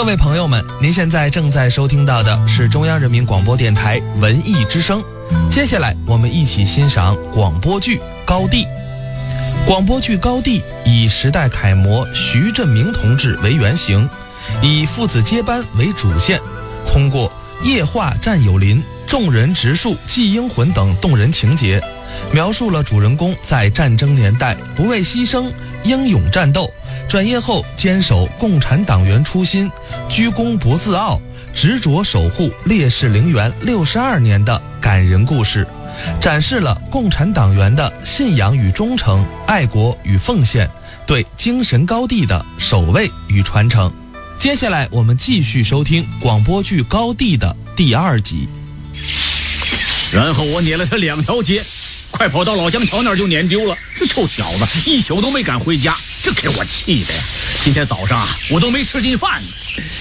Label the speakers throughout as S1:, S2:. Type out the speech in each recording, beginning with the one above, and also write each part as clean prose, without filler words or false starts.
S1: 位朋友们，您现在正在收听到的是中央人民广播电台文艺之声。接下来我们一起欣赏广播剧《高第》。广播剧《高第》以时代楷模徐振明同志为原型，以父子接班为主线，通过夜话战友邻、众人植树祭英魂等动人情节，描述了主人公在战争年代不畏牺牲、英勇战斗，转业后坚守共产党员初心，居功不自傲，执着守护烈士陵园62年的感人故事，展示了共产党员的信仰与忠诚、爱国与奉献，对精神高地的守卫与传承。接下来我们继续收听广播剧《高第》的第2集。
S2: 然后我撵了他2条街，快跑到老江桥那儿就撵丢了。这臭小子一宿都没敢回家，这给我气的呀！今天早上我都没吃进饭呢。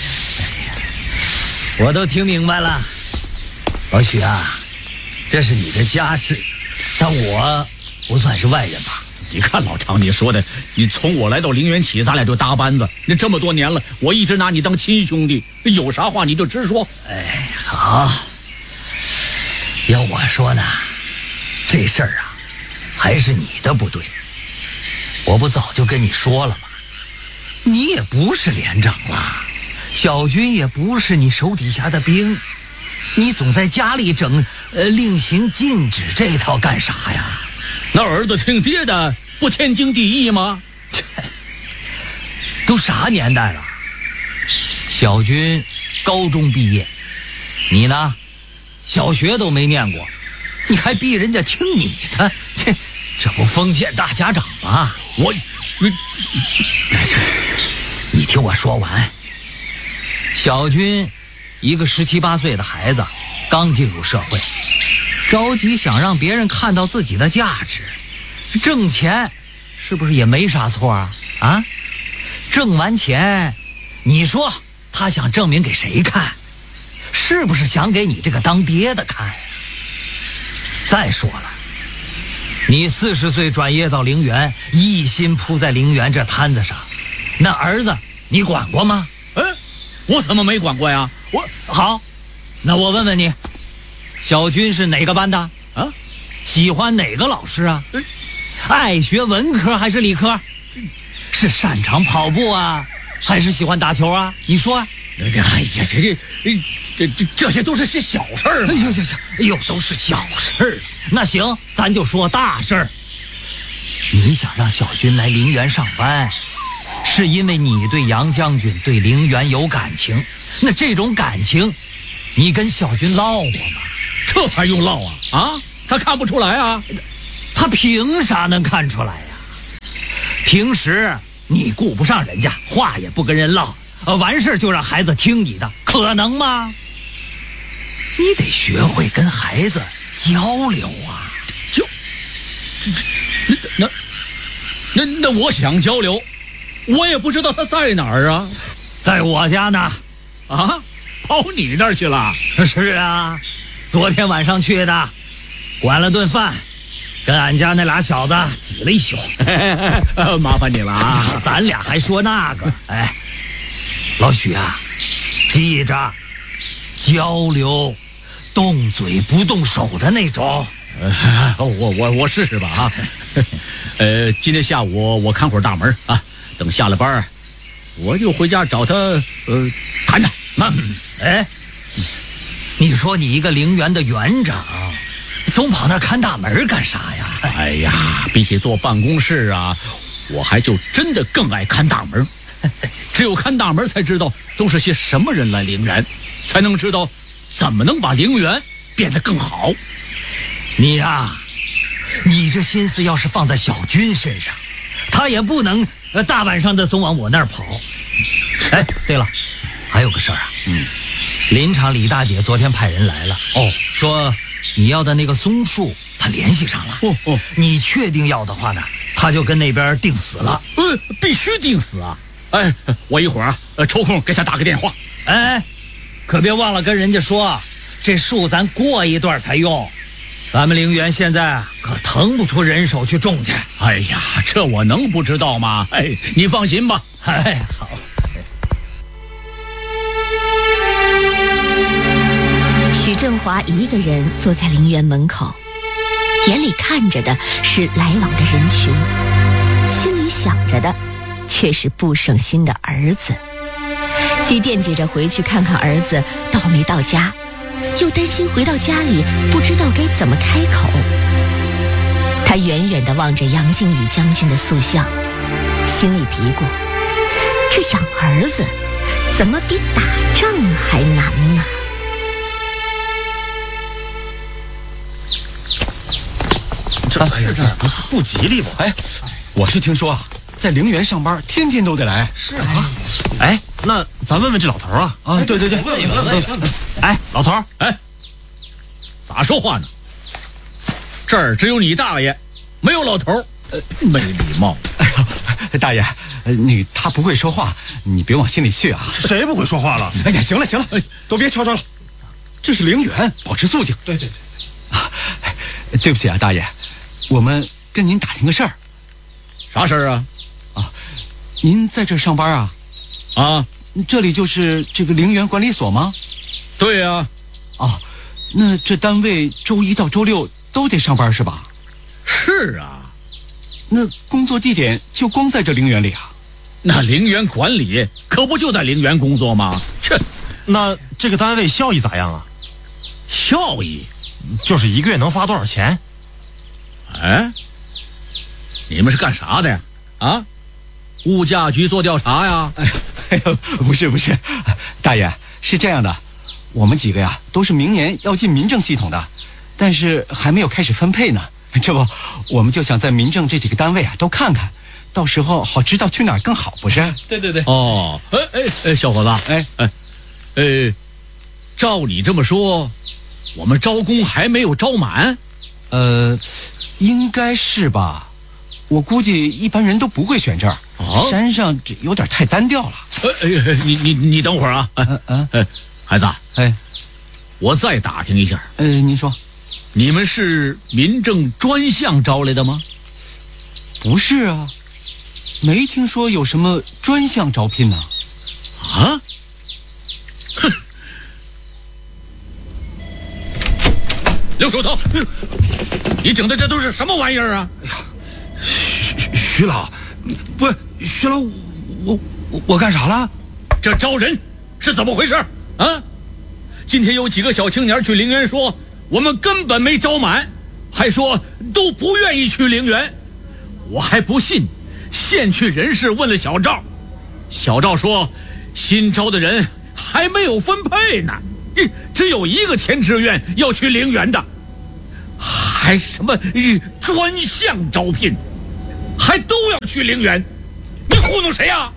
S3: 我都听明白了，老许啊，这是你的家事，但我不算是外人吧？
S2: 你看老常你说的，你从我来到陵园起，咱俩就搭班子，那这么多年了，我一直拿你当亲兄弟，有啥话你就直说。
S3: 哎，好，要我说呢，这事儿啊，还是你的不对。我不早就跟你说了吗？你也不是连长了，小军也不是你手底下的兵，你总在家里整令行禁止这套干啥呀？
S2: 那儿子听爹的，不天经地义吗？
S3: 都啥年代了？小军高中毕业，你呢，小学都没念过，你还逼人家听你的，这不封建大家长吗？你听我说完。小军一个17、18岁的孩子，刚进入社会，着急想让别人看到自己的价值，挣钱是不是也没啥错啊？挣完钱，你说他想证明给谁看？是不是想给你这个当爹的看呀？再说了，你40岁转业到陵园，一心扑在陵园这摊子上，那儿子你管过吗？
S2: 我怎么没管过呀？
S3: 好，那我问问你，小军是哪个班的啊？喜欢哪个老师啊？爱学文科还是理科？是擅长跑步啊，还是喜欢打球啊？你说啊。
S2: 哎呀，这些都是些小事儿。
S3: 哎呦，都是小事儿。那行，咱就说大事儿。你想让小军来陵园上班，是因为你对杨将军、对陵园有感情。那这种感情，你跟小军唠过吗？
S2: 这还用唠啊？他看不出来啊？
S3: 他凭啥能看出来呀？平时你顾不上人家，话也不跟人唠，完事就让孩子听你的，可能吗？你得学会跟孩子交流啊。
S2: 那我想交流，我也不知道他在哪儿啊。
S3: 在我家呢。
S2: 啊？跑你那儿去了？
S3: 是啊，昨天晚上去的，管了顿饭，跟俺家那俩小子挤了一宿。
S2: 麻烦你了啊！
S3: 咱俩还说那个，老许啊，记着，交流，动嘴不动手的那种。
S2: 我试试吧啊。今天下午我看会儿大门啊，等下了班我就回家找他谈谈。
S3: 你说你一个陵园的园长，总跑那看大门干啥呀？
S2: 哎呀，比起坐办公室啊，我还就真的更爱看大门。只有看大门才知道都是些什么人来陵园，才能知道怎么能把陵园变得更好。
S3: 你呀，你这心思要是放在小军身上，他也不能大晚上的总往我那儿跑。对了，还有个事儿啊，林场李大姐昨天派人来了，说你要的那个松树她联系上了。你确定要的话呢，她就跟那边定死了。
S2: 必须定死啊！我一会儿抽空给她打个电话。
S3: 可别忘了跟人家说，这树咱过一段才用。咱们陵园现在可腾不出人手去种去。
S2: 哎呀，这我能不知道吗？你放心吧。
S3: 好。
S4: 振华一个人坐在陵园门口，眼里看着的是来往的人群，心里想着的却是不省心的儿子。既惦记着回去看看儿子到没到家，又担心回到家里不知道该怎么开口。他远远地望着杨靖宇将军的塑像，心里嘀咕：这养儿子怎么比打仗还难呢？
S5: 这不吉利吧？哎，我是听说啊，在陵园上班天天都得来。
S6: 是啊。哎，那咱问问这老头啊。
S5: 啊，对。
S6: 问。哎，老头，
S2: 哎，咋说话呢？这儿只有你大爷，没有老头。没礼貌。
S5: 哎呦，大爷，他不会说话，你别往心里去啊。
S6: 谁不会说话了？
S5: 哎呀，行了，都别吵吵了，这是陵园，保持肃静。
S6: 对。
S5: 对不起啊，大爷，我们跟您打听个事儿。
S2: 啥事儿啊？
S5: 啊，您在这儿上班啊？
S2: 啊，
S5: 这里就是这个陵园管理所吗？
S2: 对呀。
S5: 哦，那这单位周一到周六都得上班是吧？
S2: 是啊。
S5: 那工作地点就光在这陵园里啊？
S2: 那陵园管理可不就在陵园工作吗？切，
S6: 那这个单位效益咋样啊？
S2: 效益
S6: 就是一个月能发多少钱？
S2: 哎，你们是干啥的呀？啊，物价局做调查呀？
S5: 哎呦，不是，大爷，是这样的，我们几个呀都是明年要进民政系统的，但是还没有开始分配呢。这不，我们就想在民政这几个单位啊都看看，到时候好知道去哪儿更好，不是？
S6: 对。
S2: 哦，小伙子，照你这么说，我们招工还没有招满？
S5: 应该是吧。我估计一般人都不会选这儿，山上这有点太单调了。
S2: 你等会儿啊。孩子，我再打听一下。
S5: 您说，
S2: 你们是民政专项招来的吗？
S5: 不是啊，没听说有什么专项招聘呢。
S2: 啊？哼！刘手头，你整的这都是什么玩意儿啊？
S7: 哎呀，徐老，不是徐老，我干啥了？
S2: 这招人是怎么回事啊？今天有几个小青年去陵园说，我们根本没招满，还说都不愿意去陵园。我还不信，现去人事问了小赵，小赵说新招的人还没有分配呢，只有一个填志愿要去陵园的，还什么专项招聘，还都要去陵园，你糊弄谁呀？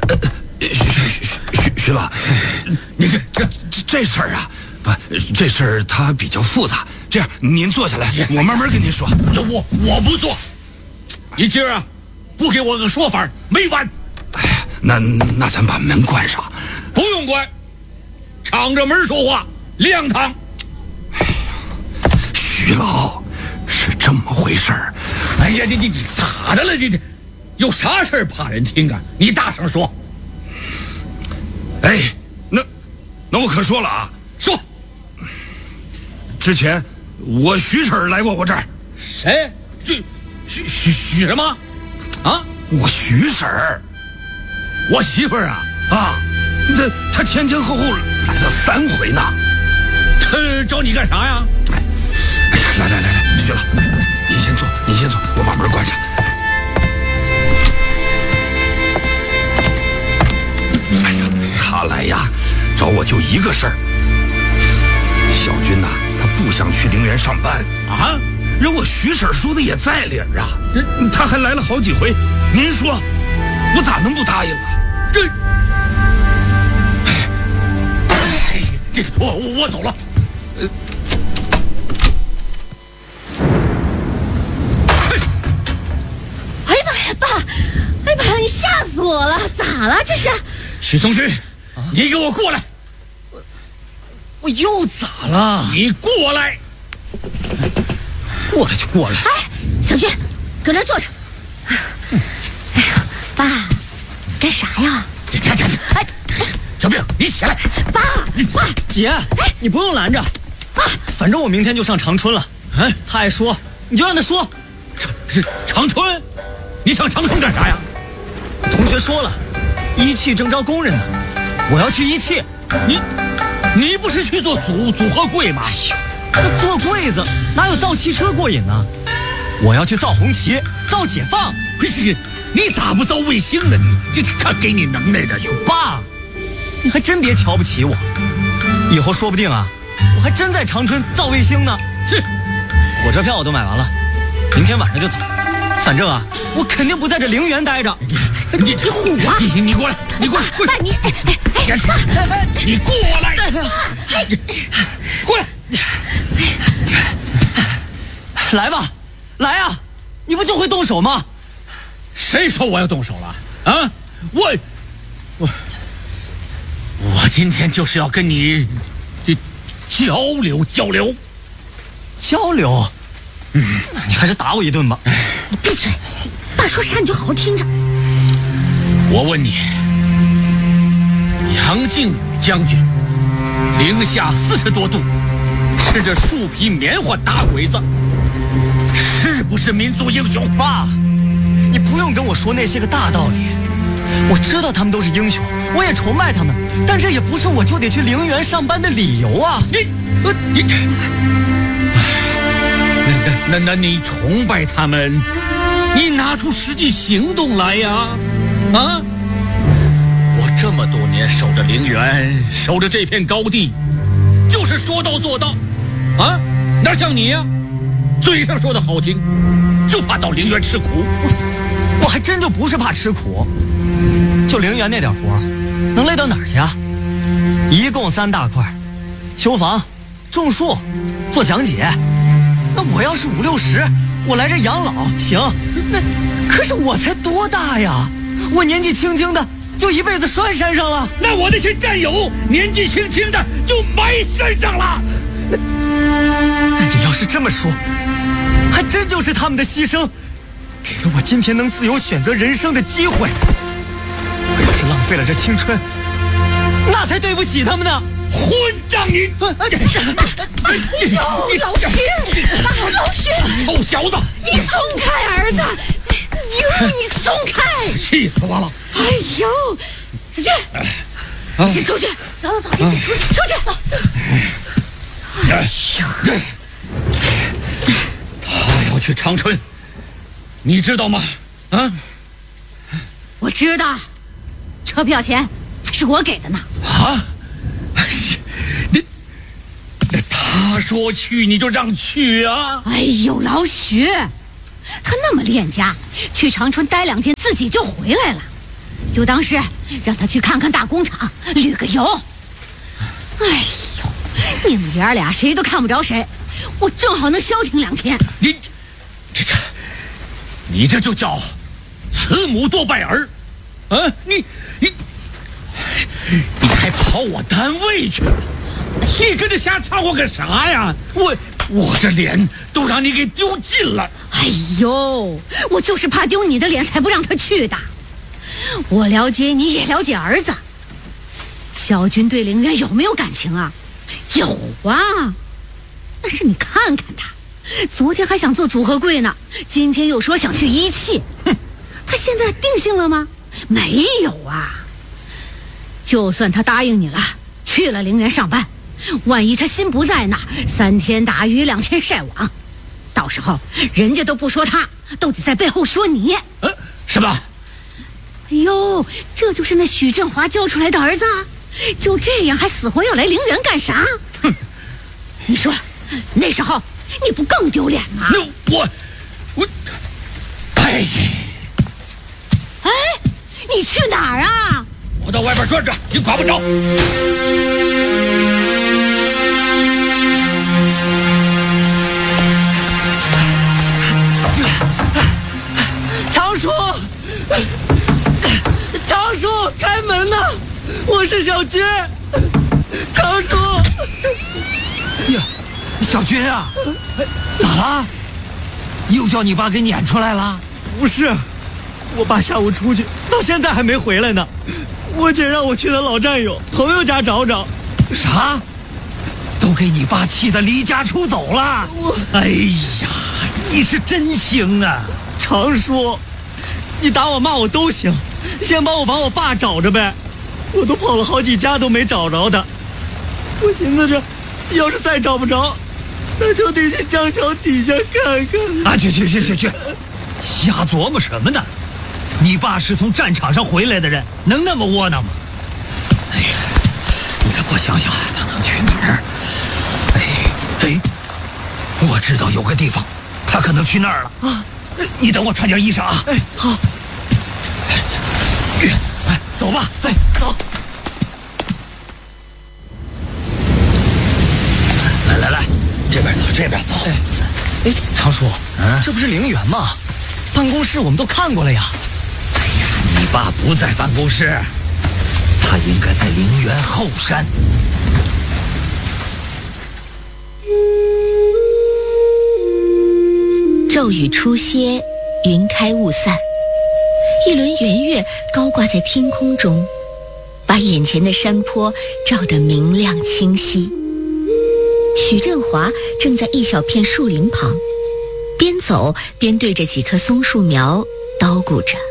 S7: 徐老，你看这事儿啊，这事儿它比较复杂。这样，您坐下来，我慢慢跟您说。
S2: 我不做，你今儿啊，不给我个说法没完。
S7: 哎呀，那咱把门关上。
S2: 不用关，敞着门说话，亮堂。
S7: 哎呀，徐老，是这么回事儿。
S2: 哎呀，你咋的了？你有啥事儿怕人听啊？你大声说。
S7: 哎，那我可说了啊，
S2: 说。
S7: 之前我徐婶来过我这儿。
S2: 谁？许什么？啊？
S7: 我徐婶，
S2: 我媳妇儿啊？
S7: 啊，她前后来了3回呢。
S2: 她找你干啥呀？
S7: 哎呀，来，徐老，您先坐，我把门关上。哎呀，他来呀，找我就一个事儿。小军呐，他不想去陵园上班啊。人我徐婶说的也在理儿啊，他还来了好几回。您说，我咋能不答应啊？
S2: 我走了。
S4: 哎呀妈呀，爸！哎爸，你吓死我了！咋了这是？
S2: 许松军，你给我过来！
S3: 我又咋了？
S2: 你过来！
S3: 过来就过来。
S4: 哎，小军，搁这坐着。哎呀，爸，干啥呀？
S2: 哎，小兵，你起来！
S4: 爸，
S3: 姐，你不用拦着。
S8: 反正我明天就上长春了。他爱说，你就让他说。
S2: 长春？你上长春干啥呀？
S8: 同学说了，一汽征招工人呢，我要去一汽。
S2: 你不是去做组合柜吗？
S8: 那做柜子哪有造汽车过瘾呢？我要去造红旗，造解放。
S2: 不是，你咋不造卫星呢？你这看给你能耐的哟！
S8: 爸，你还真别瞧不起我，以后说不定啊，我还真在长春造卫星呢。火车票我都买完了，明天晚上就走。反正啊，我肯定不在这陵园待着。
S4: 你虎啊！
S2: 你过来，你过来，
S4: 爸，你
S2: 你过来，过来，
S8: 来吧，来啊！你不就会动手吗？
S2: 谁说我要动手了？啊，我今天就是要跟你交流。
S8: 交流？那你还是打我一顿吧。
S4: 你闭嘴！爸说啥你就好好听着。
S2: 我问你，杨靖宇将军零下40多度，吃着树皮棉花打鬼子，是不是民族英雄？
S8: 爸，你不用跟我说那些个大道理，我知道他们都是英雄，我也崇拜他们，但这也不是我就得去陵园上班的理由啊！
S2: 那你崇拜他们，你拿出实际行动来呀！啊！我这么多年守着陵园，守着这片高地，就是说到做到，啊，哪像你呀？嘴上说的好听，就怕到陵园吃苦。
S8: 我还真就不是怕吃苦，就陵园那点活，能累到哪儿去啊？一共3大块：修房、种树、做讲解。那我要是50、60，我来这养老行，那可是我才多大呀？我年纪轻轻的就一辈子拴山上了。
S2: 那我那些战友年纪轻轻的就埋山上了。
S8: 那你要是这么说，还真就是他们的牺牲，给了我今天能自由选择人生的机会。我要是浪费了这青春，那才对不起他们呢。
S2: 混账你！
S4: 老薛，老薛，
S2: 臭小子，
S4: 你松开儿子！你松开！
S2: 气死我了！
S4: 哎呦，子俊，你先出去，走，你先出去，走。
S2: 哎呦，他要去长春，你知道吗？啊？
S4: 我知道，车票钱还是我给的呢。
S2: 啊？那他说去你就让去啊？
S4: 哎呦，老许，他那么恋家，去长春待2天自己就回来了，就当是让他去看看大工厂，旅个游。哎呦，你们爷俩谁都看不着谁，我正好能消停2天。
S2: 你这就叫慈母多败儿啊！你还跑我单位去了？你跟着瞎掺和干啥呀？我这脸都让你给丢尽了。
S4: 哎呦，我就是怕丢你的脸才不让他去的。我了解你也了解儿子，小军对陵园有没有感情啊？有啊，但是你看看他，昨天还想做组合柜呢，今天又说想去一汽，他现在定性了吗？没有啊。就算他答应你了，去了陵园上班，万一他心不在那儿，3天打鱼2天晒网，到时候人家都不说他，都得在背后说你。
S2: 是吧？
S4: 哎呦，这就是那许振华教出来的儿子啊！就这样还死活要来陵园干啥？
S2: 哼！
S4: 你说那时候你不更丢脸吗？
S2: 那我哎，
S4: 你去哪儿啊？
S2: 我到外边转转，你管不着。
S8: 长叔，开门呐！我是小军。长叔。
S3: 呀，小军啊，咋了？又叫你爸给撵出来了？
S8: 不是，我爸下午出去，到现在还没回来呢。我姐让我去他老战友朋友家找找。
S3: 啥？ 都给你爸气得离家出走了。哎呀，你是真行啊！
S8: 常叔，你打我骂我都行，先帮我把我爸找着呗。我都跑了好几家都没找着他，我寻思着，要是再找不着，那就得去江桥底下看看。
S3: 啊，去，瞎琢磨什么呢？你爸是从战场上回来的人，能那么窝囊吗？哎呀，你让我想想，他能去哪儿？哎，我知道有个地方，他可能去那儿了啊！你等我穿件衣裳啊！
S8: 哎，好。
S3: 哎，走吧，走。来，这边走。
S8: 哎，常叔，这不是陵园吗？办公室我们都看过了呀。
S3: 哎呀，你爸不在办公室，他应该在陵园后山。
S4: 骤雨初歇，云开雾散，一轮圆月高挂在天空中，把眼前的山坡照得明亮清晰。许振华正在一小片树林旁，边走边对着几棵松树苗叨咕着。